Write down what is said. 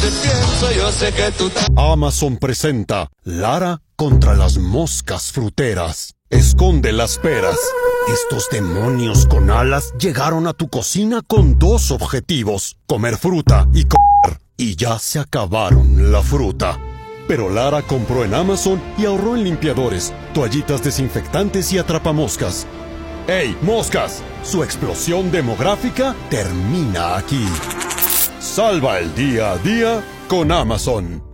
Amazon presenta Lara contra las moscas fruteras. Esconde las peras. Estos demonios con alas llegaron a tu cocina con dos objetivos: comer fruta y comer. Y ya se acabaron la fruta. Pero Lara compró en Amazon y ahorró en limpiadores, toallitas desinfectantes y atrapamoscas. ¡Ey, moscas! Su explosión demográfica termina aquí. Salva el día a día con Amazon.